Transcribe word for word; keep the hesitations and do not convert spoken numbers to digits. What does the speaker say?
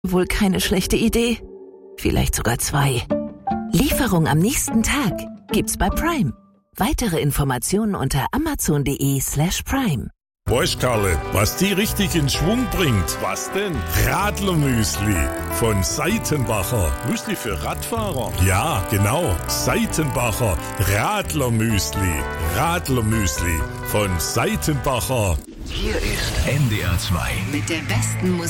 Wohl keine schlechte Idee. Vielleicht sogar zwei. Lieferung am nächsten Tag gibt's bei Prime. Weitere Informationen unter amazon.de slash prime. Weißt Karle, was die richtig in Schwung bringt? Was denn? Radlermüsli von Seitenbacher. Müsli für Radfahrer? Ja, genau. Seitenbacher Radlermüsli. Radlermüsli von Seitenbacher. Hier ist N D R zwei mit der besten Musik.